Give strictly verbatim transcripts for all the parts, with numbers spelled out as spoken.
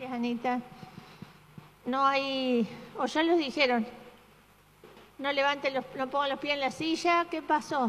Gracias, Anita. No hay... O ya los dijeron. No levante los... No ponga los pies en la silla. ¿Qué pasó?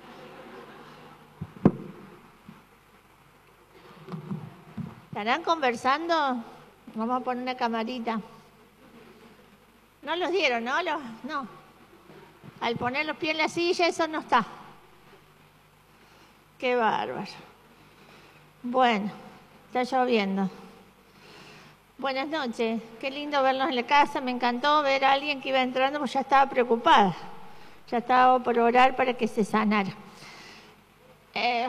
¿Estarán conversando? Vamos a poner una camarita. No los dieron, ¿no? Los... No. Al poner los pies en la silla, eso no está. Qué bárbaro. Bueno, está lloviendo. Buenas noches. Qué lindo verlos en la casa. Me encantó ver a alguien que iba entrando, porque ya estaba preocupada. Ya estaba por orar para que se sanara. Eh...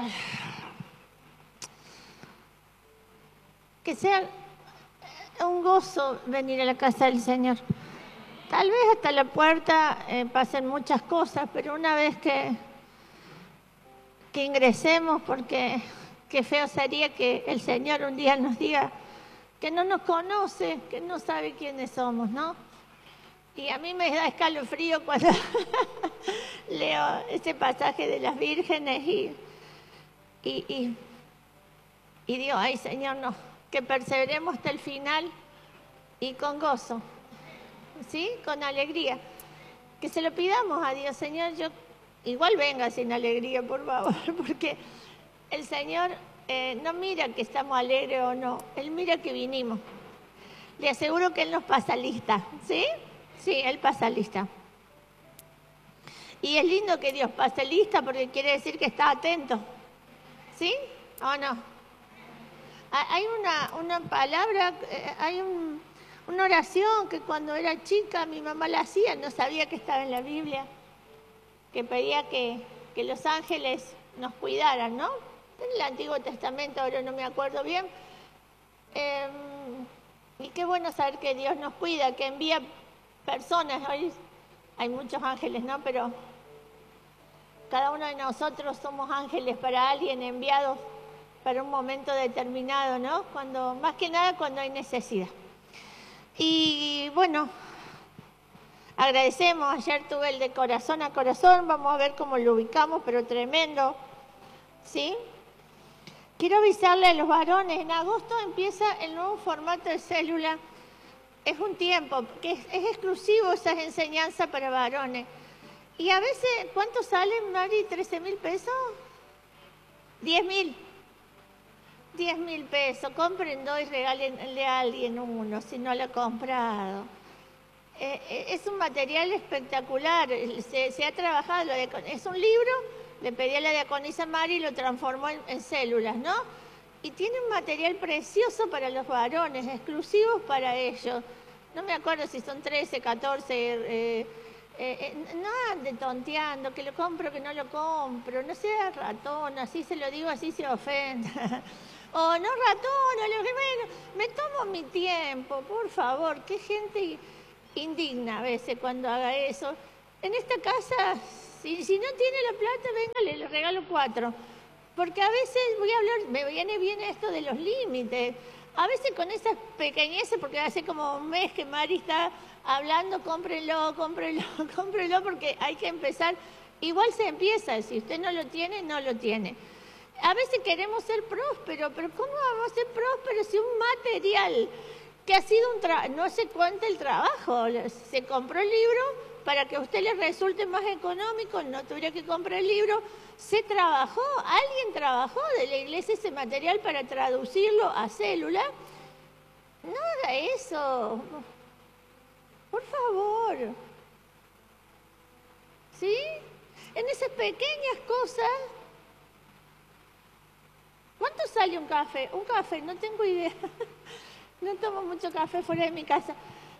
Que sea un gozo venir a la casa del Señor. Tal vez hasta la puerta eh, pasen muchas cosas, pero una vez que, que ingresemos, porque qué feo sería que el Señor un día nos diga que no nos conoce, que no sabe quiénes somos, ¿no? Y a mí me da escalofrío cuando leo ese pasaje de las vírgenes y, y, y, y digo, ay Señor, no, que perseveremos hasta el final y con gozo. ¿Sí? Con alegría. Que se lo pidamos a Dios, Señor, yo igual venga sin alegría, por favor, porque el Señor eh, no mira que estamos alegres o no, Él mira que vinimos. Le aseguro que Él nos pasa lista, ¿sí? Sí, Él pasa lista. Y es lindo que Dios pase lista porque quiere decir que está atento, ¿sí? ¿O no? Hay una, una palabra, eh, hay un... Una oración que cuando era chica mi mamá la hacía, no sabía que estaba en la Biblia, que pedía que, que los ángeles nos cuidaran, ¿no? En el Antiguo Testamento, ahora no me acuerdo bien. Eh, y qué bueno saber que Dios nos cuida, que envía personas. Hoy hay muchos ángeles, ¿no? Pero cada uno de nosotros somos ángeles para alguien, enviados para un momento determinado, ¿no? Cuando, más que nada cuando hay necesidad. Y bueno, agradecemos, ayer tuve el de corazón a corazón, vamos a ver cómo lo ubicamos, pero tremendo, ¿sí? Quiero avisarle a los varones, en agosto empieza el nuevo formato de célula, es un tiempo, que es, es exclusivo esas enseñanzas para varones. Y a veces, ¿cuánto salen, Mari? ¿trece mil pesos? ¿diez mil? diez mil pesos, compren dos y regálenle a alguien uno si no lo ha comprado. Eh, es un material espectacular, se, se ha trabajado, es un libro, le pedí a la diaconisa Mari y lo transformó en, en células, ¿no? Y tiene un material precioso para los varones, exclusivos para ellos. No me acuerdo si son trece, catorce, eh, eh, eh, no ande tonteando, que lo compro, que no lo compro, no sea ratón, así se lo digo, así se ofenda. O oh, no ratón, o lo que bueno, me tomo mi tiempo, por favor, qué gente indigna a veces cuando haga eso. En esta casa, si, si no tiene la plata, venga, le regalo cuatro. Porque a veces, voy a hablar, me viene bien esto de los límites. A veces con esas pequeñeces, porque hace como un mes que Mari está hablando, cómprelo, cómprelo, cómprelo, porque hay que empezar. Igual se empieza, si usted no lo tiene, no lo tiene. A veces queremos ser prósperos, pero ¿cómo vamos a ser prósperos si un material que ha sido un trabajo, no se cuenta el trabajo, se compró el libro para que a usted le resulte más económico, no tuviera que comprar el libro, se trabajó, alguien trabajó de la iglesia ese material para traducirlo a célula? No haga eso, por favor, ¿sí? En esas pequeñas cosas. ¿Cuánto sale un café? Un café, no tengo idea. No tomo mucho café fuera de mi casa.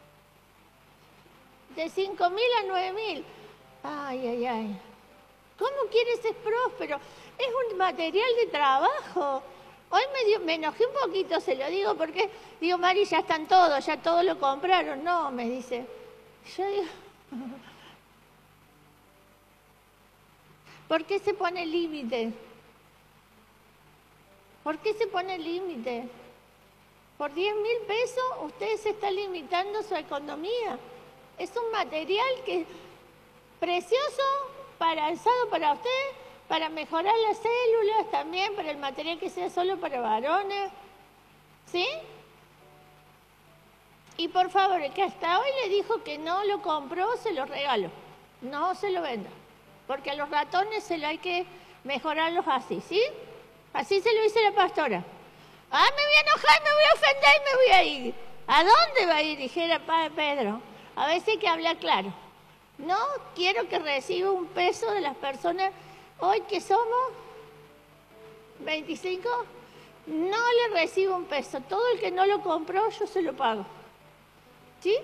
De cinco mil a nueve mil. Ay, ay, ay. ¿Cómo quieres ser próspero? Es un material de trabajo. Hoy me, dio, me enojé un poquito, se lo digo, porque digo, Mari, ya están todos, ya todos lo compraron. No, me dice. Yo digo, ¿por qué se pone límite? ¿Por qué se pone límite? Por diez mil pesos usted se está limitando su economía. Es un material que es precioso, para alzado para usted, para mejorar las células, también para el material que sea solo para varones. ¿Sí? Y por favor, el que hasta hoy le dijo que no lo compró, se lo regalo. No se lo venda. Porque a los ratones se lo hay que mejorarlos así, ¿sí? Así se lo dice la pastora. Ah, me voy a enojar, me voy a ofender y me voy a ir. ¿A dónde va a ir? Dijera Padre Pedro. A veces hay que hablar claro. No quiero que reciba un peso de las personas. Hoy que somos veinticinco, no le recibo un peso. Todo el que no lo compró, yo se lo pago. ¿Sí?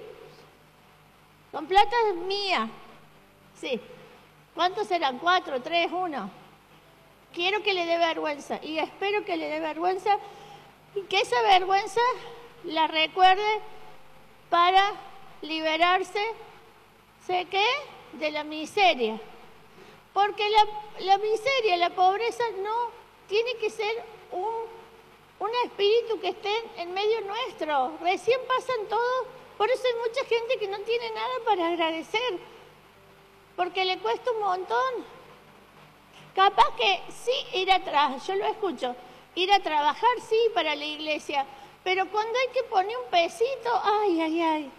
Con plata mía. Sí. ¿Cuántos serán? ¿Cuatro, tres, uno? Quiero que le dé vergüenza y espero que le dé vergüenza y que esa vergüenza la recuerde para liberarse, ¿sé qué? De la miseria. Porque la, la miseria, la pobreza no tiene que ser un, un espíritu que esté en medio nuestro. Recién pasan todos, por eso hay mucha gente que no tiene nada para agradecer, porque le cuesta un montón. Capaz que sí ir atrás, yo lo escucho, ir a trabajar sí para la iglesia, pero cuando hay que poner un pesito, ay, ay, ay,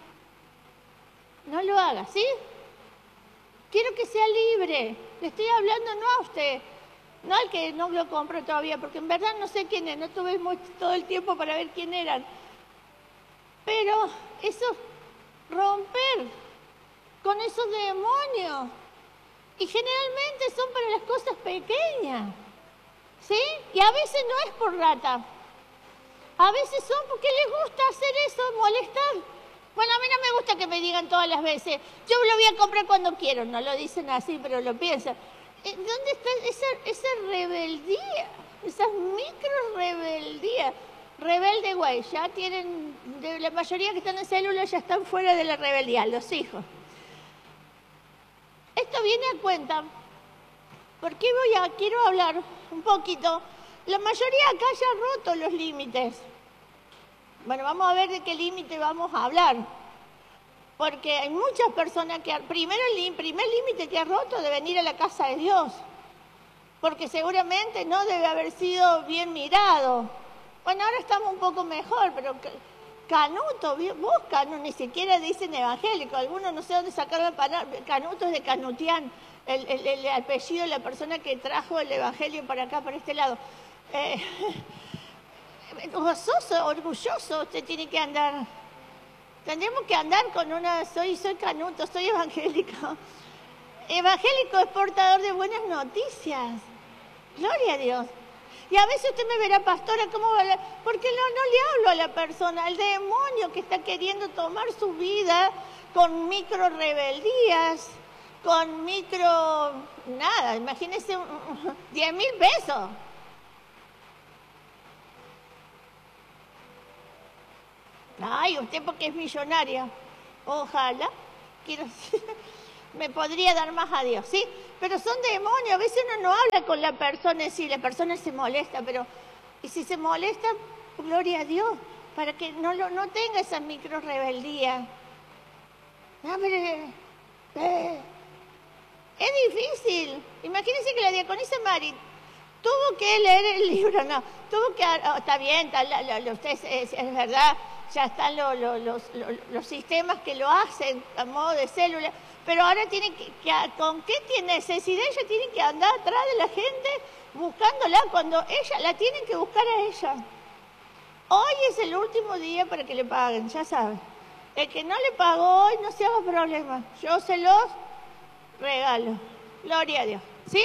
no lo haga, ¿sí? Quiero que sea libre, le estoy hablando no a usted, no al que no lo compro todavía, porque en verdad no sé quién es, no tuve mucho, todo el tiempo para ver quién eran. Pero eso, romper con esos demonios. Y generalmente son para las cosas pequeñas, ¿sí? Y a veces no es por rata. A veces son porque les gusta hacer eso, molestar. Bueno, a mí no me gusta que me digan todas las veces, yo lo voy a comprar cuando quiero. No lo dicen así, pero lo piensan. ¿Dónde está esa, esa rebeldía? Esas micro rebeldías. Rebelde, güey, ya tienen, de la mayoría que están en células ya están fuera de la rebeldía, los hijos. Esto viene a cuenta, porque voy a, quiero hablar un poquito. La mayoría acá ya ha roto los límites. Bueno, vamos a ver de qué límite vamos a hablar. Porque hay muchas personas que, primero el primer límite que ha roto de venir a la casa de Dios. Porque seguramente no debe haber sido bien mirado. Bueno, ahora estamos un poco mejor, pero Canuto, vos Canuto, ni siquiera dicen evangélico, algunos no sé dónde sacaron Canuto, es de Canutián, el, el, el apellido de la persona que trajo el evangelio para acá, para este lado. Eh, gozoso, orgulloso, usted tiene que andar. Tendremos que andar con una, soy, soy Canuto, soy evangélico. Evangélico es portador de buenas noticias. Gloria a Dios. Y a veces usted me verá, pastora, ¿cómo va a hablar? Porque no, no le hablo a la persona, al demonio que está queriendo tomar su vida con micro rebeldías, con micro... nada, imagínese diez mil pesos. Ay, usted porque es millonaria. Ojalá, quiero decir, me podría dar más a Dios, ¿sí? Pero son demonios, a veces uno no habla con la persona en sí, la persona se molesta, pero y si se molesta, gloria a Dios, para que no, lo, no tenga esa micro rebeldía. No, pero, eh, es difícil. Imagínense que la diaconisa Mari tuvo que leer el libro, no, tuvo que, oh, está bien, está, la, la, usted, es, es verdad, ya están lo, lo, los, los, los sistemas que lo hacen a modo de célula, pero ahora tiene que, que, ¿con qué tiene necesidad? Ella tiene que andar atrás de la gente buscándola cuando ella la tienen que buscar a ella. Hoy es el último día para que le paguen, ya saben. El que no le pagó hoy no se haga problema. Yo se los regalo. Gloria a Dios. ¿Sí?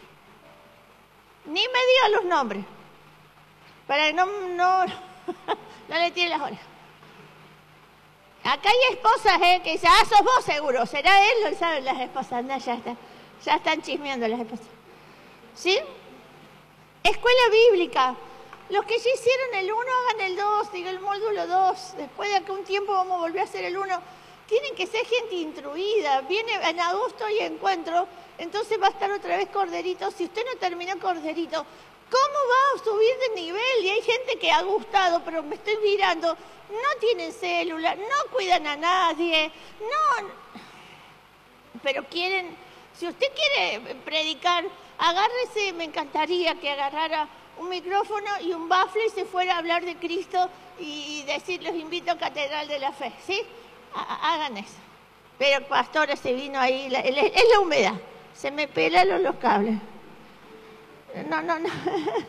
Ni me diga los nombres. Para que no, no, no le tire las orejas. Acá hay esposas, ¿eh? Que dicen, ah, sos vos seguro. ¿Será él? Lo saben las esposas. No, ya está. Ya están chismeando las esposas. ¿Sí? Escuela bíblica. Los que ya hicieron el uno, hagan el dos, diga el módulo dos. Después de acá un tiempo vamos a volver a hacer el uno. Tienen que ser gente instruida. Viene en agosto y encuentro, entonces va a estar otra vez Corderito. Si usted no terminó Corderito, ¿cómo va a subir de nivel? Y hay gente que ha gustado, pero me estoy mirando, no tienen célula, no cuidan a nadie, no. Pero quieren, si usted quiere predicar, agárrese, me encantaría que agarrara un micrófono y un bafle y se fuera a hablar de Cristo y decir, los invito a Catedral de la Fe, ¿sí? Hagan eso. Pero pastora, se vino ahí, la, es la humedad, se me pelaron los cables. No, no, no.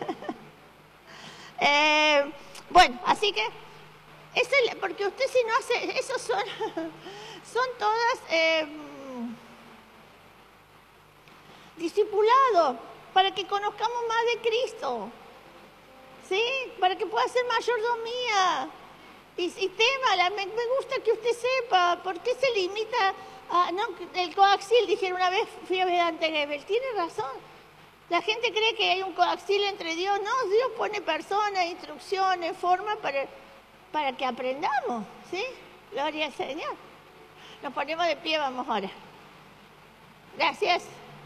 eh, bueno, así que, eso es, porque usted si no hace, esos son, son todas eh, discipulados, para que conozcamos más de Cristo, ¿sí? Para que pueda ser mayordomía. Y, y témala, me, me gusta que usted sepa, ¿por qué se limita a, no, el coaxil? Dijeron una vez, fui a Vedante Gebel, tiene razón. La gente cree que hay un coaxil entre Dios. No, Dios pone personas, instrucciones, formas para, para que aprendamos, ¿sí? Gloria al Señor. Nos ponemos de pie, vamos ahora. Gracias.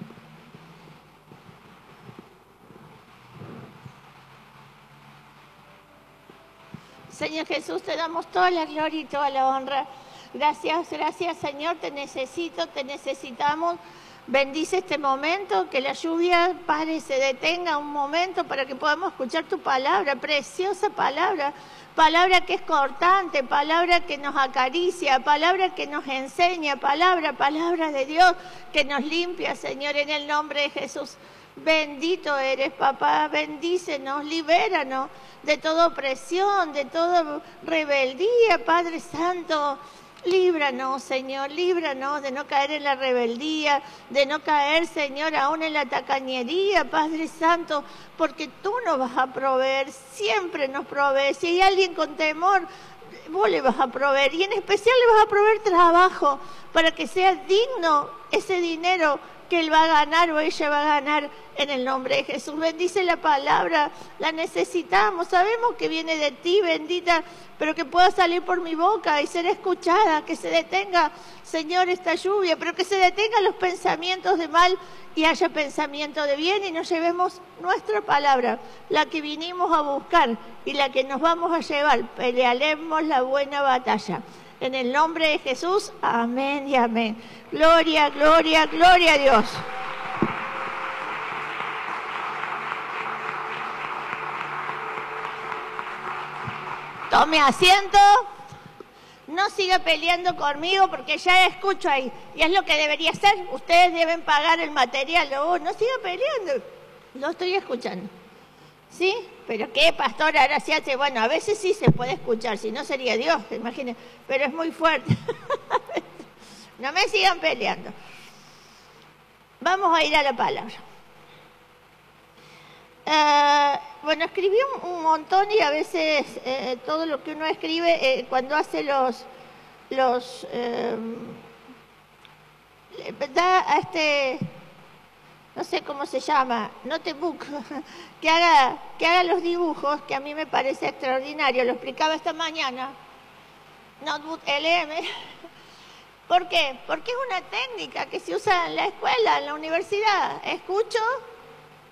Señor Jesús, te damos toda la gloria y toda la honra. Gracias, gracias, Señor, te necesito, te necesitamos. Bendice este momento, que la lluvia pare, se detenga un momento para que podamos escuchar tu palabra, preciosa palabra, palabra que es cortante, palabra que nos acaricia, palabra que nos enseña, palabra, palabra de Dios que nos limpia, Señor, en el nombre de Jesús. Bendito eres, papá, bendícenos, libéranos de toda opresión, de toda rebeldía, Padre Santo. Líbranos, Señor, líbranos de no caer en la rebeldía, de no caer, Señor, aún en la tacañería, Padre Santo, porque tú nos vas a proveer, siempre nos provees. Si hay alguien con temor, vos le vas a proveer, y en especial le vas a proveer trabajo, para que sea digno ese dinero que él va a ganar o ella va a ganar en el nombre de Jesús. Bendice la palabra, la necesitamos, sabemos que viene de ti, bendita, pero que pueda salir por mi boca y ser escuchada, que se detenga, Señor, esta lluvia, pero que se detengan los pensamientos de mal y haya pensamiento de bien y nos llevemos nuestra palabra, la que vinimos a buscar y la que nos vamos a llevar. Pelearemos la buena batalla. En el nombre de Jesús, amén y amén. Gloria, gloria, gloria a Dios. Tome asiento. No siga peleando conmigo porque ya escucho ahí. Y es lo que debería ser. Ustedes deben pagar el material. Oh, no siga peleando. Lo estoy escuchando. ¿Sí? ¿Pero qué, pastor? Ahora sí hace... Bueno, a veces sí se puede escuchar. Si no sería Dios, imagínense. Pero es muy fuerte. No me sigan peleando. Vamos a ir a la palabra. Eh, bueno, escribí un, un montón y a veces eh, todo lo que uno escribe eh, cuando hace los... los eh, da a este... no sé cómo se llama, notebook, que haga, que haga los dibujos, que a mí me parece extraordinario. Lo explicaba esta mañana. Notebook L M. ¿Por qué? Porque es una técnica que se usa en la escuela, en la universidad. Escucho,